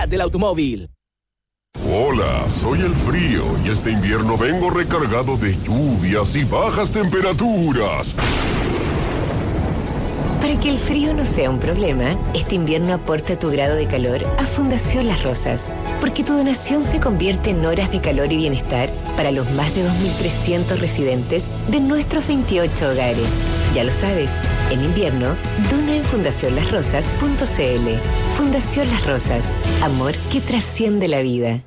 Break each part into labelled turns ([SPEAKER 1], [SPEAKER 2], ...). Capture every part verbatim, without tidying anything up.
[SPEAKER 1] calidad del automóvil.
[SPEAKER 2] Hola, soy el frío y este invierno vengo recargado de lluvias y bajas temperaturas.
[SPEAKER 3] Para que el frío no sea un problema, este invierno aporta tu grado de calor a Fundación Las Rosas, porque tu donación se convierte en horas de calor y bienestar para los más de dos mil trescientos residentes de nuestros veintiocho hogares. Ya lo sabes, en invierno, dona en fundación las rosas punto c l. Fundación Las Rosas, amor que trasciende la vida.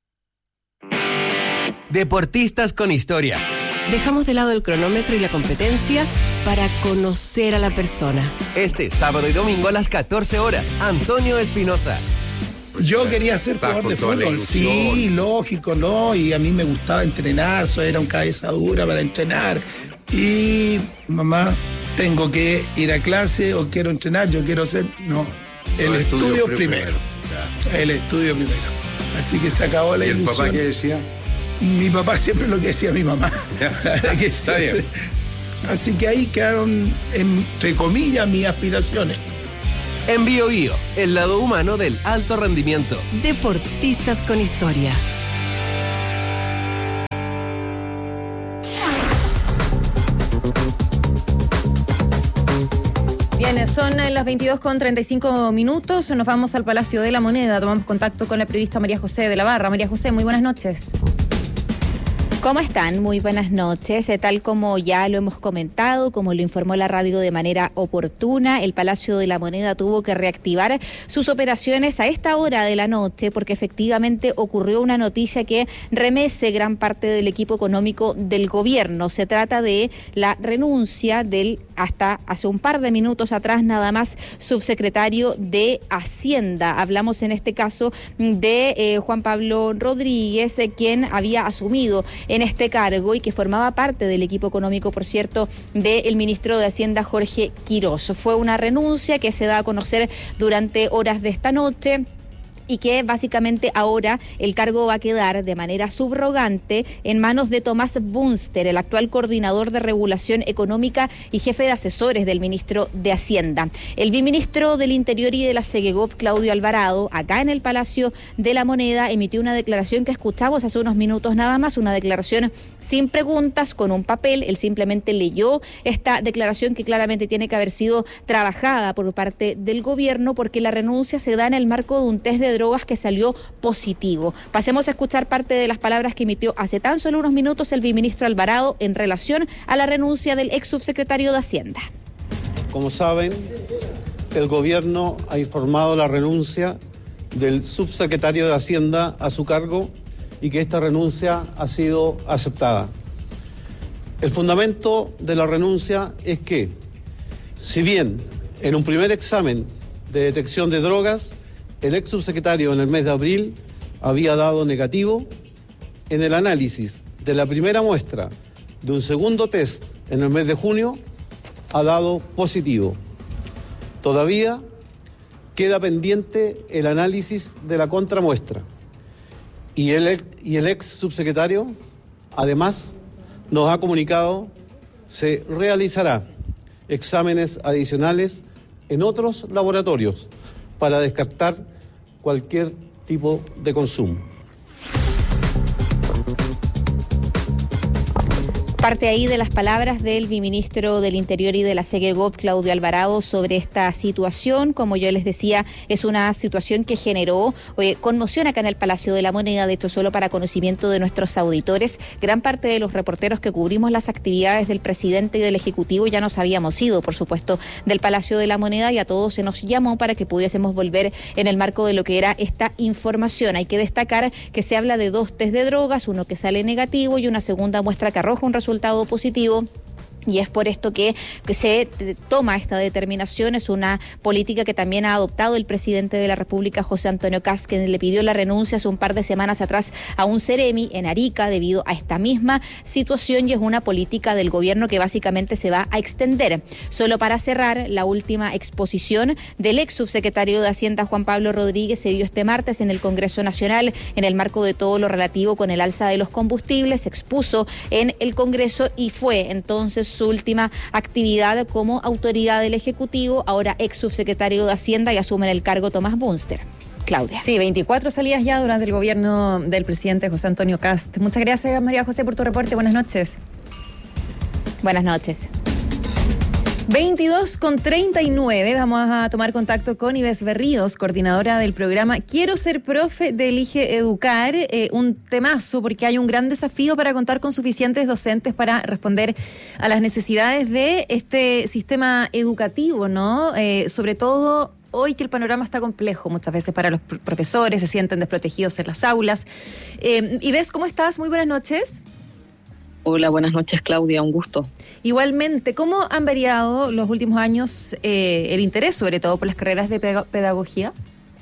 [SPEAKER 4] Deportistas con historia.
[SPEAKER 5] Dejamos de lado el cronómetro y la competencia para conocer a la persona.
[SPEAKER 4] Este sábado y domingo a las catorce horas, Antonio Espinosa.
[SPEAKER 6] Yo quería ser jugador de fútbol, sí, lógico, ¿no? Y a mí me gustaba entrenar, eso era un cabeza dura para entrenar. Y mamá, tengo que ir a clase o quiero entrenar, yo quiero ser, no, el no, estudio, estudio primero. primero. El estudio primero. Así que se acabó la
[SPEAKER 7] ¿Y
[SPEAKER 6] ilusión.
[SPEAKER 7] el papá qué decía?
[SPEAKER 6] Mi papá siempre lo que decía mi mamá. que
[SPEAKER 7] Está bien.
[SPEAKER 6] Así que ahí quedaron, entre comillas, mis aspiraciones.
[SPEAKER 4] En Bio Bio, el lado humano del alto rendimiento.
[SPEAKER 5] Deportistas con historia.
[SPEAKER 8] Bien, son las veintidós con treinta y cinco minutos. Nos vamos al Palacio de la Moneda. Tomamos contacto con la periodista María José de la Barra. María José, muy buenas noches.
[SPEAKER 9] ¿Cómo están? Muy buenas noches. Tal como ya lo hemos comentado, como lo informó la radio de manera oportuna, el Palacio de la Moneda tuvo que reactivar sus operaciones a esta hora de la noche porque efectivamente ocurrió una noticia que remece gran parte del equipo económico del gobierno. Se trata de la renuncia del, hasta hace un par de minutos atrás nada más, subsecretario de Hacienda. Hablamos en este caso de eh, Juan Pablo Rodríguez, eh, quien había asumido en este cargo y que formaba parte del equipo económico, por cierto, del ministro de Hacienda, Jorge Quirós. Fue una renuncia que se da a conocer durante horas de esta noche, y que básicamente ahora el cargo va a quedar de manera subrogante en manos de Tomás Bunster, el actual coordinador de regulación económica y jefe de asesores del ministro de Hacienda. El viceministro del Interior y de la Segegov, Claudio Alvarado, acá en el Palacio de la Moneda, emitió una declaración que escuchamos hace unos minutos nada más, una declaración sin preguntas, con un papel. Él simplemente leyó esta declaración que claramente tiene que haber sido trabajada por parte del gobierno, porque la renuncia se da en el marco de un test de drogas que salió positivo. Pasemos a escuchar parte de las palabras que emitió hace tan solo unos minutos el viceministro Alvarado en relación a la renuncia del ex subsecretario de Hacienda.
[SPEAKER 10] Como saben, el gobierno ha informado la renuncia del subsecretario de Hacienda a su cargo y que esta renuncia ha sido aceptada. El fundamento de la renuncia es que, si bien en un primer examen de detección de drogas, el ex subsecretario en el mes de abril había dado negativo, en el análisis de la primera muestra de un segundo test en el mes de junio ha dado positivo. Todavía queda pendiente el análisis de la contramuestra y el, y el ex subsecretario además nos ha comunicado se realizará exámenes adicionales en otros laboratorios para descartar cualquier tipo de consumo.
[SPEAKER 9] Parte ahí de las palabras del viceministro del Interior y de la Segegov, Claudio Alvarado, sobre esta situación. Como yo les decía, es una situación que generó eh, conmoción acá en el Palacio de la Moneda. De hecho, solo para conocimiento de nuestros auditores, gran parte de los reporteros que cubrimos las actividades del presidente y del Ejecutivo ya nos habíamos ido, por supuesto, del Palacio de la Moneda, y a todos se nos llamó para que pudiésemos volver en el marco de lo que era esta información. Hay que destacar que se habla de dos test de drogas, uno que sale negativo y una segunda muestra que arroja un resultado resultado positivo. Y es por esto que, que se toma esta determinación. Es una política que también ha adoptado el presidente de la República, José Antonio Kast, quien le pidió la renuncia hace un par de semanas atrás a un Ceremi en Arica debido a esta misma situación, y es una política del gobierno que básicamente se va a extender. Solo para cerrar, la última exposición del ex subsecretario de Hacienda, Juan Pablo Rodríguez, se dio este martes en el Congreso Nacional en el marco de todo lo relativo con el alza de los combustibles. Se expuso en el Congreso y fue entonces su última actividad como autoridad del Ejecutivo, ahora ex subsecretario de Hacienda, y asume en el cargo Tomás Bunster. Claudia.
[SPEAKER 8] Sí, veinticuatro salidas ya durante el gobierno del presidente José Antonio Kast. Muchas gracias, María José, por tu reporte. Buenas noches.
[SPEAKER 9] Buenas noches.
[SPEAKER 8] veintidós con treinta y nueve, vamos a tomar contacto con Ives Berríos, coordinadora del programa Quiero Ser Profe de Elige Educar, eh, un temazo porque hay un gran desafío para contar con suficientes docentes para responder a las necesidades de este sistema educativo, ¿no? Eh, sobre todo hoy que el panorama está complejo muchas veces para los pr- profesores, se sienten desprotegidos en las aulas. Eh, Ives, ¿cómo estás? Muy buenas noches.
[SPEAKER 1] Hola, buenas noches, Claudia, un gusto.
[SPEAKER 8] Igualmente, ¿cómo han variado los últimos años eh, el interés, sobre todo por las carreras de pega- pedagogía?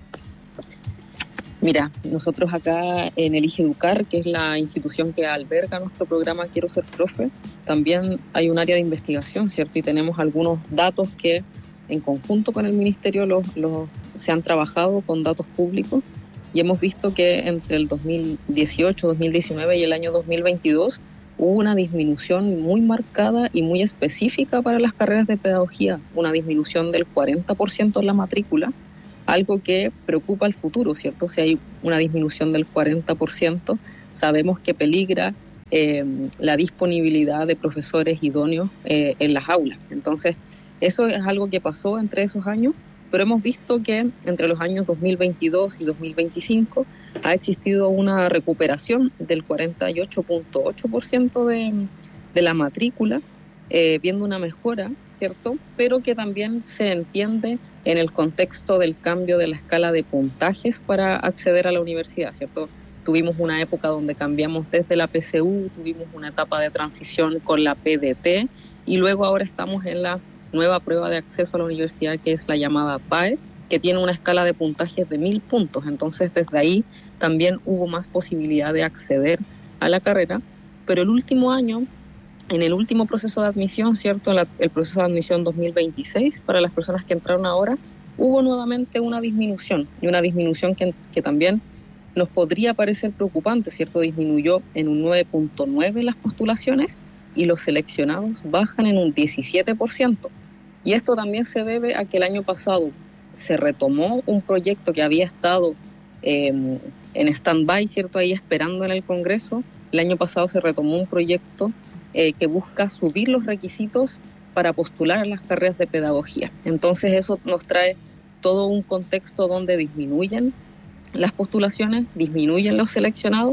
[SPEAKER 1] Mira, nosotros acá en Elige Educar, que es la institución que alberga nuestro programa Quiero Ser Profe, también hay un área de investigación, ¿cierto? Y tenemos algunos datos que en conjunto con el Ministerio los, los, se han trabajado con datos públicos y hemos visto que entre el dos mil dieciocho, dos mil diecinueve y el año dos mil veintidós hubo una disminución muy marcada y muy específica para las carreras de pedagogía, una disminución del cuarenta por ciento en la matrícula, algo que preocupa al futuro, ¿cierto? Si hay una disminución del cuarenta por ciento, sabemos que peligra eh, la disponibilidad de profesores idóneos eh, en las aulas. Entonces, eso es algo que pasó entre esos años, pero hemos visto que entre los años dos mil veintidós y dos mil veinticinco ha existido una recuperación del cuarenta y ocho punto ocho por ciento de, de la matrícula, eh, viendo una mejora, ¿cierto? Pero que también se entiende en el contexto del cambio de la escala de puntajes para acceder a la universidad, ¿cierto? Tuvimos una época donde cambiamos desde la P C U, tuvimos una etapa de transición con la P D T y luego ahora estamos en la nueva prueba de acceso a la universidad, que es la llamada P A E S, que tiene una escala de puntajes de mil puntos. Entonces, desde ahí también hubo más posibilidad de acceder a la carrera. Pero el último año, en el último proceso de admisión, ¿cierto? La, el proceso de admisión dos mil veintiséis, para las personas que entraron ahora, hubo nuevamente una disminución, y una disminución que, que también nos podría parecer preocupante, ¿cierto? Disminuyó en un nueve punto nueve las postulaciones y los seleccionados bajan en un diecisiete por ciento. Y esto también se debe a que el año pasado se retomó un proyecto que había estado eh, en stand-by, ¿cierto? Ahí esperando en el Congreso. El año pasado se retomó un proyecto eh, que busca subir los requisitos para postular a las carreras de pedagogía. Entonces eso nos trae todo un contexto donde disminuyen las postulaciones, disminuyen los seleccionados,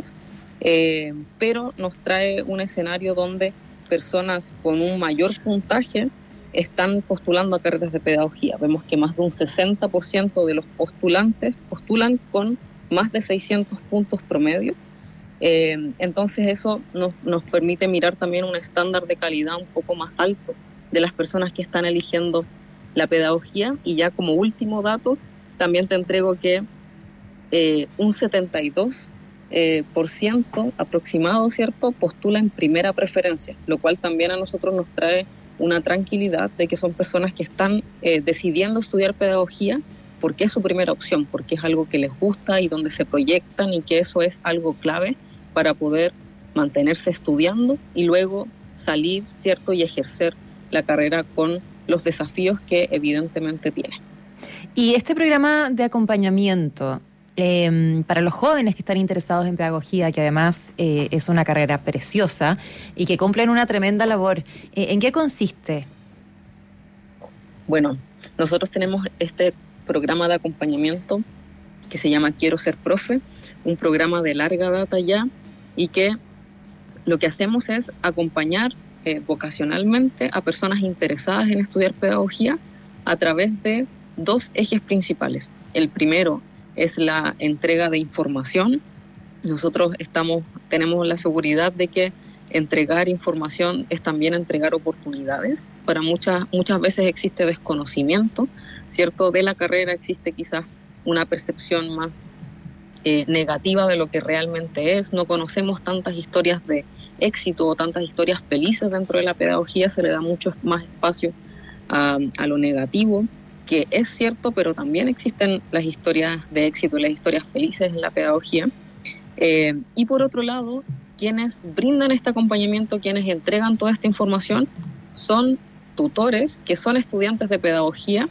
[SPEAKER 1] eh, pero nos trae un escenario donde personas con un mayor puntaje están postulando a carreras de pedagogía. Vemos que más de un sesenta por ciento de los postulantes postulan con más de seiscientos puntos promedio. Eh, entonces eso nos, nos permite mirar también un estándar de calidad un poco más alto de las personas que están eligiendo la pedagogía. Y ya como último dato, también te entrego que eh, un setenta y dos eh, por ciento aproximado, ¿cierto?, postula en primera preferencia, lo cual también a nosotros nos trae una tranquilidad de que son personas que están eh, decidiendo estudiar pedagogía porque es su primera opción, porque es algo que les gusta y donde se proyectan, y que eso es algo clave para poder mantenerse estudiando y luego salir, ¿cierto?, y ejercer la carrera con los desafíos que evidentemente tiene.
[SPEAKER 8] Y este programa de acompañamiento eh, para los jóvenes que están interesados en pedagogía, que además eh, es una carrera preciosa y que cumplen una tremenda labor, eh, ¿en qué consiste?
[SPEAKER 1] Bueno, nosotros tenemos este programa de acompañamiento que se llama Quiero Ser Profe, un programa de larga data ya, y que lo que hacemos es acompañar eh, vocacionalmente a personas interesadas en estudiar pedagogía a través de dos ejes principales. El primero es la entrega de información. Nosotros estamos, tenemos la seguridad de que entregar información es también entregar oportunidades. Para muchas, muchas veces existe desconocimiento, ¿cierto?, de la carrera, existe quizás una percepción más eh, negativa de lo que realmente es. No conocemos tantas historias de éxito o tantas historias felices dentro de la pedagogía, se le da mucho más espacio a, a lo negativo, que es cierto, pero también existen las historias de éxito y las historias felices en la pedagogía. Eh, y por otro lado, quienes brindan este acompañamiento, quienes entregan toda esta información, son tutores que son estudiantes de pedagogía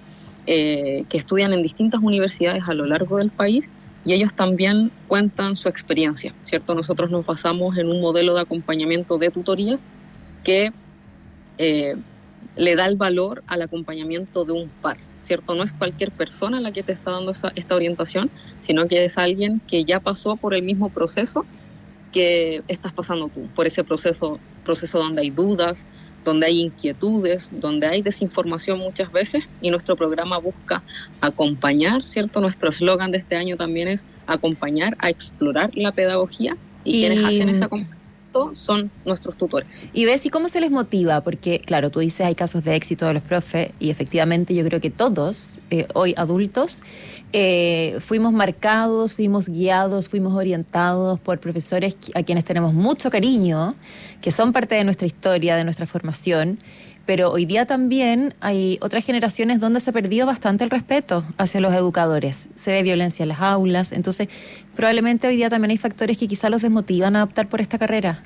[SPEAKER 1] eh, que estudian en distintas universidades a lo largo del país, y ellos también cuentan su experiencia, ¿cierto? Nosotros nos basamos en un modelo de acompañamiento de tutorías que eh, le da el valor al acompañamiento de un par, ¿cierto? No es cualquier persona la que te está dando esa, esta orientación, sino que es alguien que ya pasó por el mismo proceso que estás pasando tú, por ese proceso, proceso donde hay dudas, donde hay inquietudes, donde hay desinformación muchas veces, y nuestro programa busca acompañar, ¿cierto? Nuestro eslogan de este año también es acompañar a explorar la pedagogía, y, y... quienes hacen ese acompañamiento son nuestros tutores.
[SPEAKER 8] Y ves, ¿y cómo se les motiva? Porque, claro, tú dices hay casos de éxito de los profes, y efectivamente yo creo que todos, eh, hoy adultos, eh, fuimos marcados, fuimos guiados, fuimos orientados por profesores a quienes tenemos mucho cariño, que son parte de nuestra historia, de nuestra formación, pero hoy día también hay otras generaciones donde se ha perdido bastante el respeto hacia los educadores. Se ve violencia en las aulas, entonces probablemente hoy día también hay factores que quizá los desmotivan a optar por esta carrera.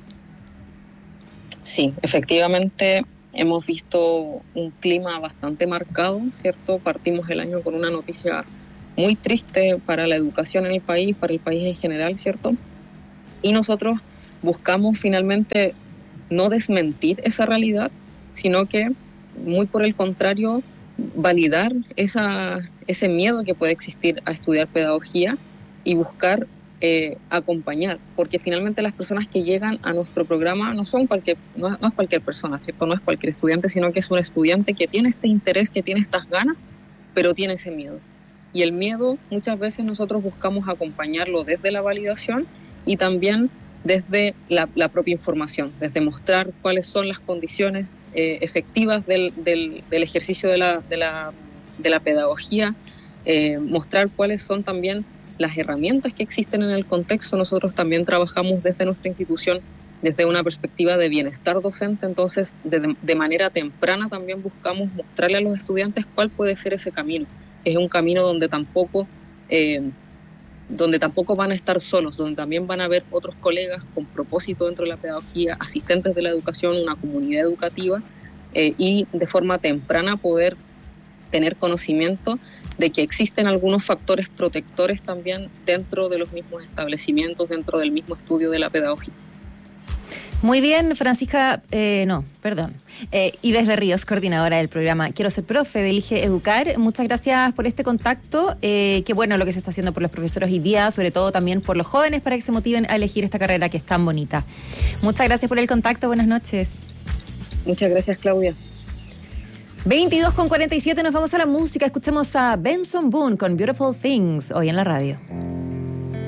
[SPEAKER 1] Sí, efectivamente hemos visto un clima bastante marcado, ¿cierto? Partimos el año con una noticia muy triste para la educación en el país, para el país en general, ¿cierto? Y nosotros buscamos finalmente no desmentir esa realidad, sino que, muy por el contrario, validar esa, ese miedo que puede existir a estudiar pedagogía y buscar eh, acompañar, porque finalmente las personas que llegan a nuestro programa no son cualquier, no, no es cualquier persona, ¿cierto? No es cualquier estudiante, sino que es un estudiante que tiene este interés, que tiene estas ganas, pero tiene ese miedo. Y el miedo muchas veces nosotros buscamos acompañarlo desde la validación y también desde la, la propia información, desde mostrar cuáles son las condiciones eh, efectivas del, del, del ejercicio de la, de la, de la pedagogía, eh, mostrar cuáles son también las herramientas que existen en el contexto. Nosotros también trabajamos desde nuestra institución desde una perspectiva de bienestar docente, entonces de, de manera temprana también buscamos mostrarle a los estudiantes cuál puede ser ese camino. Es un camino donde tampoco... Eh, donde tampoco van a estar solos, donde también van a haber otros colegas con propósito dentro de la pedagogía, asistentes de la educación, una comunidad educativa, eh, y de forma temprana poder tener conocimiento de que existen algunos factores protectores también dentro de los mismos establecimientos, dentro del mismo estudio de la pedagogía.
[SPEAKER 8] Muy bien, Francisca, eh, no, perdón, eh, Ives Berríos, coordinadora del programa Quiero Ser Profe de Elige Educar. Muchas gracias por este contacto, eh, qué bueno lo que se está haciendo por los profesores hoy día, sobre todo también por los jóvenes para que se motiven a elegir esta carrera que es tan bonita. Muchas gracias por el contacto, buenas noches.
[SPEAKER 1] Muchas gracias, Claudia.
[SPEAKER 8] veintidós con cuarenta y siete, nos vamos a la música, escuchemos a Benson Boone con Beautiful Things hoy en la radio.